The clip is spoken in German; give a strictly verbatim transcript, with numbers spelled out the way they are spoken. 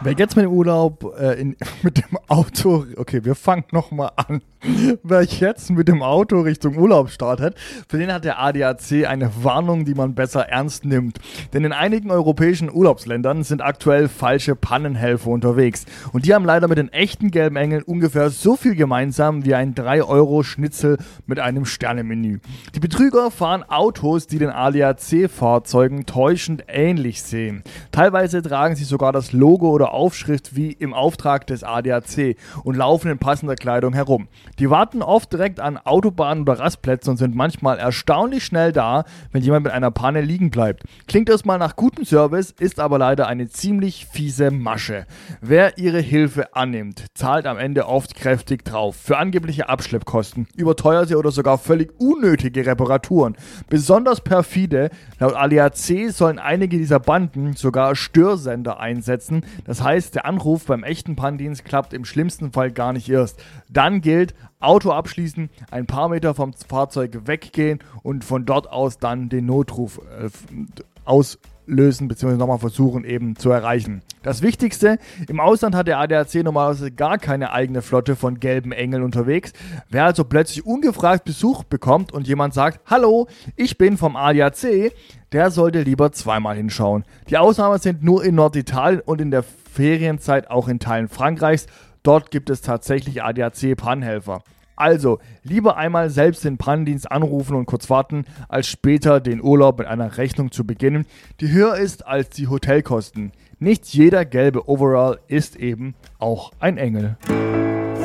Wer jetzt mit dem Urlaub äh, in, mit dem Auto, okay, wir fangen nochmal an. Wer jetzt mit dem Auto Richtung Urlaub startet, für den hat der A D A C eine Warnung, die man besser ernst nimmt. Denn in einigen europäischen Urlaubsländern sind aktuell falsche Pannenhelfer unterwegs. Und die haben leider mit den echten gelben Engeln ungefähr so viel gemeinsam wie ein drei Euro Schnitzel mit einem Sternemenü. Die Betrüger fahren Autos, die den A D A C-Fahrzeugen täuschend ähnlich sehen. Teilweise tragen sie sogar das Logo oder Aufschrift wie im Auftrag des A D A C und laufen in passender Kleidung herum. Die warten oft direkt an Autobahnen oder Rastplätzen und sind manchmal erstaunlich schnell da, wenn jemand mit einer Panne liegen bleibt. Klingt erstmal nach gutem Service, ist aber leider eine ziemlich fiese Masche. Wer ihre Hilfe annimmt, zahlt am Ende oft kräftig drauf. Für angebliche Abschleppkosten, überteuerte oder sogar völlig unnötige Reparaturen. Besonders perfide, laut A D A C sollen einige dieser Banden sogar Störsender einsetzen. Das heißt, der Anruf beim echten Pannendienst klappt im schlimmsten Fall gar nicht erst. Dann gilt, Auto abschließen, ein paar Meter vom Fahrzeug weggehen und von dort aus dann den Notruf äh, auslösen bzw. nochmal versuchen eben zu erreichen. Das Wichtigste, im Ausland hat der A D A C normalerweise gar keine eigene Flotte von gelben Engeln unterwegs. Wer also plötzlich ungefragt Besuch bekommt und jemand sagt, hallo, ich bin vom A D A C, der sollte lieber zweimal hinschauen. Die Ausnahmen sind nur in Norditalien und in der Ferienzeit auch in Teilen Frankreichs. Dort gibt es tatsächlich A D A C-Pannenhelfer. Also, lieber einmal selbst den Pannendienst anrufen und kurz warten, als später den Urlaub mit einer Rechnung zu beginnen, die höher ist als die Hotelkosten. Nicht jeder gelbe Overall ist eben auch ein Engel.